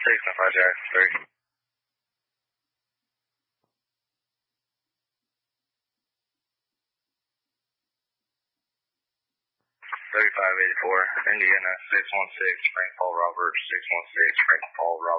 695 Jack 3. 3584, Indiana 616, Frank Paul Robert, 616, Frank Paul Robert.